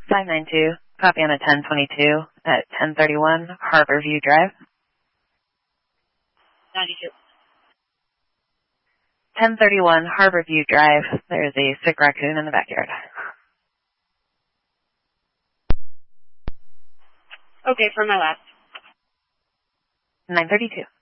592, copy on a 1022 at 1031 Harborview Drive. 92. 1031 Harborview Drive. There's a sick raccoon in the backyard. Okay, for my last. 932.